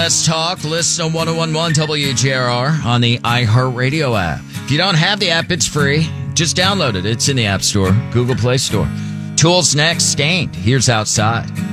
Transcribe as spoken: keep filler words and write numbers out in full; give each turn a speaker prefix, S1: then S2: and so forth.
S1: Let's talk. Listen on one oh one point one W J R R on the iHeartRadio app. If you don't have the app, it's free. Just download it. It's in the App Store, Google Play Store. Tools next. Stained. Here's Outside.